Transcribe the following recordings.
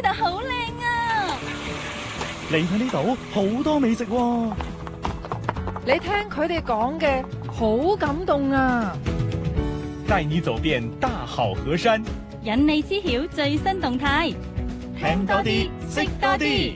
實好靚啊！ 嚟睇呢度好多美食喎。 你聽佢哋講嘅，好感動啊！ 帶你走遍大好河山， 引你知曉最新動態， 聽多啲，識多啲。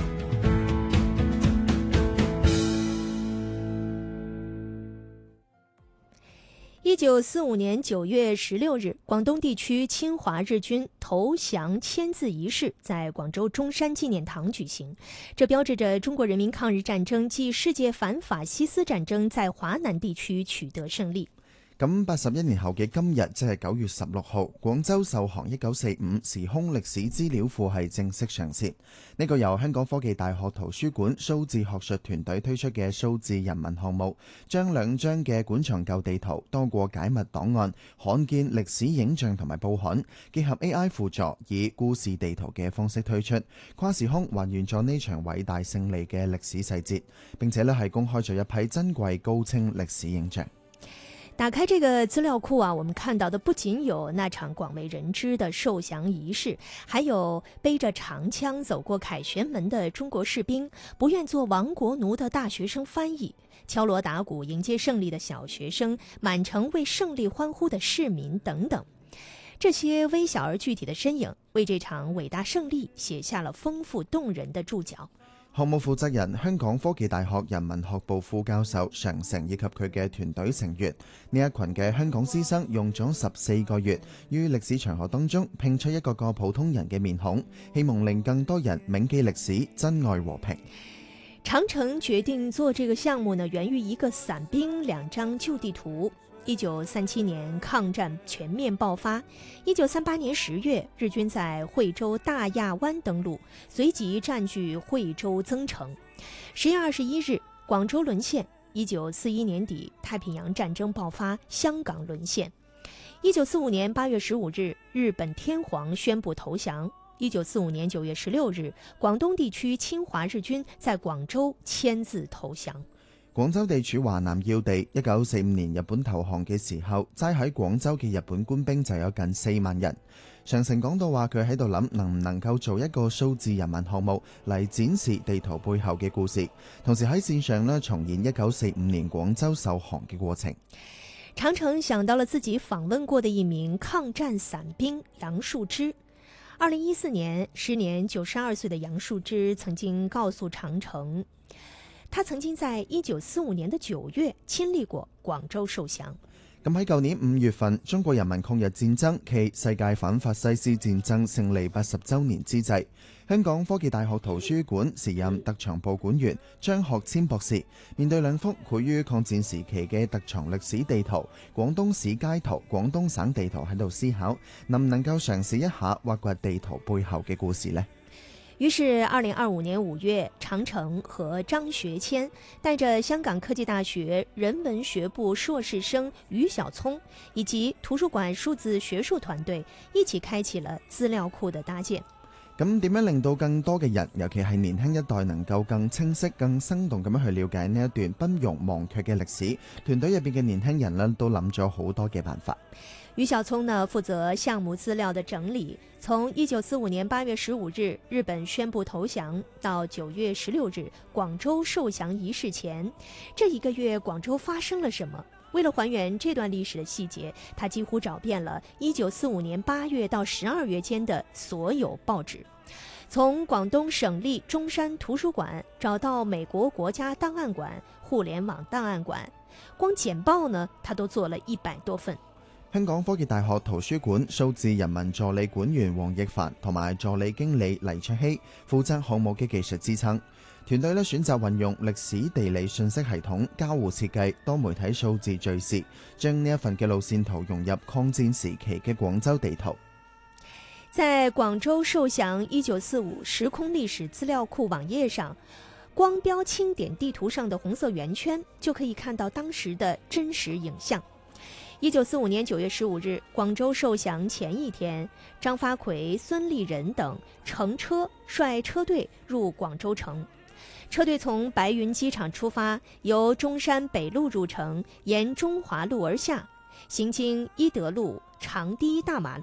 1945年9月16日，廣東地區侵華日軍投降簽字儀式在廣州中山紀念堂舉行，這標誌着中國人民抗日戰爭暨世界反法西斯戰爭在華南地區取得勝利。 咁81年後嘅今日，即係9月16號，廣州受降1945時空歷史資料庫係正式上線。呢個由香港科技大學圖書館數字學術團隊推出嘅數字人文項目，將2張嘅館藏舊地圖、多個解密檔案、罕見歷史影像同埋報刊，結合 AI 輔助，以故事地圖嘅方式推出，跨時空還原咗呢場偉大勝利嘅歷史細節，並且係公開咗一批珍貴高清歷史影像。 打開這個資料庫啊，我們看到的不僅有那場廣為人知的受降儀式，還有背着長槍走過凱旋門的中國士兵，不願做亡國奴的大學生翻譯，敲鑼打鼓迎接勝利的小學生，滿城為勝利歡呼的市民等等。這些微小而具體的身影，為這場偉大勝利寫下了豐富動人的注腳。 項目負責人香港科技大學人文學部副教授常成以及佢嘅團隊成員，呢一群嘅香港師生用咗14個月，於歷史長河當中拼出一個個普通人嘅面孔，希望令更多人銘記歷史，珍愛和平。 長城決定做這個項目呢，源於一個散兵2張舊地圖。1937年抗戰全面爆發，1938年10月，日軍在惠州大亞灣登陸，隨即佔據惠州增城。10月21日，廣州淪陷。1941年底，太平洋戰爭爆發，香港淪陷。1945年8月15日，日本天皇宣布投降。1945年9月16日，廣東地區侵華日軍在廣州簽字投降。 廣州地處華南要地，1945年日本投降嘅時候，齋喺廣州嘅日本官兵就有近4萬人。常成講到話，佢喺度諗能唔能夠做一個數字人文項目嚟展示地圖背後嘅故事，同時喺線上呢重現1945年廣州受降嘅過程。 長城想到了自己訪問過的一名抗戰散兵楊樹枝。2014年，時年92歲的楊樹枝曾經告訴長城，他曾經在1945年的9月親歷過廣州受降。 咁喺舊年5月份，中國人民抗日戰爭暨世界反法西斯戰爭勝利80週年之際，香港科技大學圖書館時任特長部館員張學謙博士，面對2幅繪於抗戰時期嘅特長歷史地圖、廣東市街圖、廣東省地圖喺度思考，能唔能夠嘗試一下挖掘地圖背後嘅故事呢？ 於是2025年5月，長城和張學謙帶着香港科技大學人文學部碩士生於小聰以及圖書館數字學術團隊一起開啟了資料庫的搭建。 咁點樣令到更多嘅人，尤其係年輕一代，能夠更清晰、更生動咁樣去了解呢一段不容忘卻嘅歷史？團隊入邊嘅年輕人呢，都諗咗好多嘅辦法。 於小聰呢，負責項目資料的整理，從1945年8月15日日本宣布投降到9月16日廣州受降儀式前，這1個月廣州發生了什麼？為了還原這段歷史的細節，他幾乎找遍了1945年8月到12月間的所有報紙，從廣東省立中山圖書館找到美國國家檔案館、互聯網檔案館，光簡報呢，他都做了100多份。 香港科技大學圖書館數字人文助理館員黃奕凡同埋助理經理黎卓希負責項目嘅技術支撐。團隊選擇運用歷史地理信息系統、交互設計、多媒體數字敘事，將呢一份嘅路線圖融入抗戰時期嘅廣州地圖。 在廣州受降1945時空歷史資料庫網頁上，光標清點地圖上的紅色圓圈，就可以看到當時的真實影像。1945年9月15日，廣州受降前一天，張發奎、孫立人等乘車率車隊入廣州城。車隊從白雲機場出發，由中山北路入城，沿中華路而下，行經伊德路、長堤大馬路、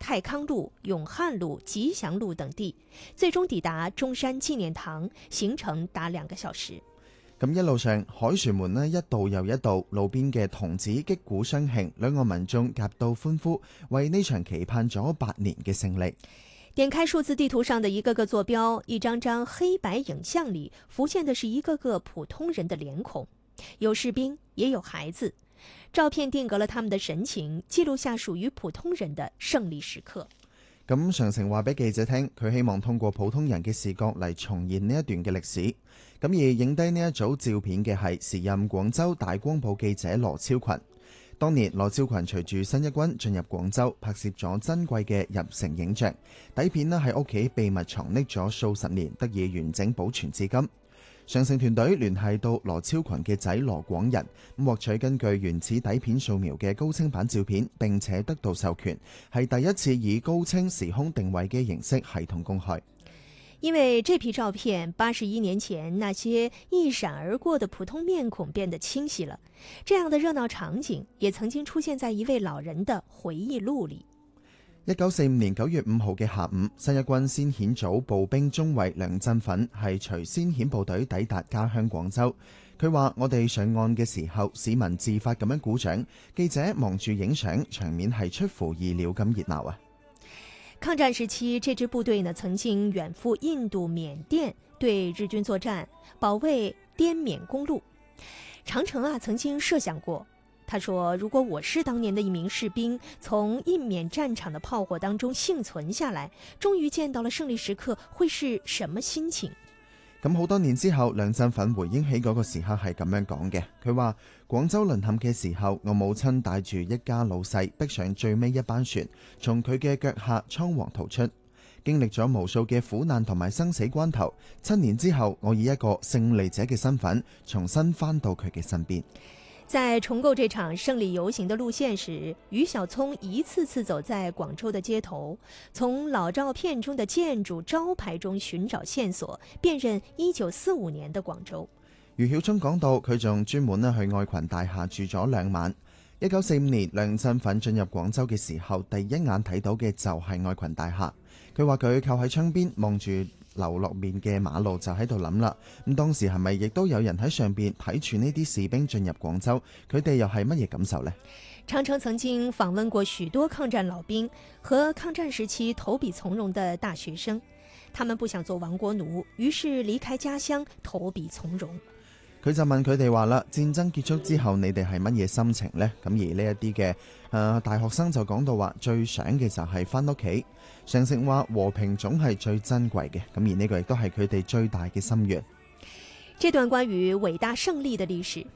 泰康路、永漢路、吉祥路等地，最終抵達中山紀念堂，行程達2個小時。 咁一路上，凱旋門呢一道又一道，路邊嘅童子擊鼓相慶，兩岸民眾夾道歡呼，為呢場期盼咗8年嘅勝利。 點開數字地圖上的一個個坐標，一張張黑白影像裏浮現的是一個個普通人的臉孔，有士兵，也有孩子。照片定格了他們的神情，記錄下屬於普通人的勝利時刻。 咁常誠話俾記者聽，佢希望通過普通人嘅視角嚟重現呢一段嘅歷史。咁而影低呢一組照片嘅係時任廣州大光報記者羅超群。當年羅超群隨住新一軍進入廣州，拍攝咗珍貴嘅入城影像，底片呢喺屋企秘密藏匿咗數十年，得以完整保存至今。常誠團隊聯繫到羅超群嘅仔羅廣仁，獲取根據原始底片掃描嘅高清版照片，並且得到授權，係第一次以高清時空定位嘅形式系統公開。 因為這批照片81年前那些一閃而過的普通面孔變得清晰了，這樣的熱鬧場景也曾經出現在一位老人的回憶錄裏。 1945年9月5號嘅下午，新一軍先遣組步兵中尉梁振奮係隨先遣部隊抵達家鄉廣州。佢話：我哋上岸嘅時候，市民自發咁樣鼓掌，記者忙住影相，場面係出乎意料咁熱鬧啊！ 抗戰時期，這支部隊呢曾經遠赴印度、緬甸對日軍作戰，保衛滇緬公路。長城曾經設想過，他說：如果我是當年的一名士兵，從印緬戰場的炮火當中幸存下來，終於見到了勝利時刻，會是什麼心情？ 咁好多年之後，梁振奮回憶起嗰個時刻係咁樣講嘅。佢話：廣州淪陷嘅時候，我母親帶住一家老細逼上最尾一班船，從佢嘅腳下倉皇逃出，經歷咗無數嘅苦難同埋生死關頭。7年之後，我以一個勝利者嘅身份，重新返到佢嘅身邊。 在重構這場勝利遊行的路線時，余曉聰一次次走在廣州的街頭，從老照片中的建築招牌中尋找線索，辨認1945年的廣州。 余曉聰講到，佢仲專門去愛群大廈住咗2晚。1945年梁振奮進入廣州嘅時候，第一眼睇到嘅就係愛群大廈。佢話佢靠喺窗邊望住流落面嘅馬路，就喺度諗啦。咁當時係咪亦都有人喺上邊睇住呢啲士兵進入廣州？佢哋又係乜嘢感受呢？ 長城曾經訪問過許多抗戰老兵和抗戰時期投筆從戎的大學生，他們不想做亡國奴，於是離開家鄉投筆從戎。 佢就問佢哋話啦：戰爭結束之後，你哋係乜嘢心情呢？咁而呢一啲嘅大學生就講到話，最想嘅就係返屋企。常誠話和平總係最珍貴嘅，咁而呢個亦都係佢哋最大嘅心願。 這段關於偉大勝利的歷史，